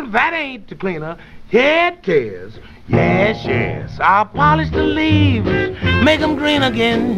that ain't the cleaner. Yeah, it is. Yes, yes. I'll polish the leaves, make 'em green again.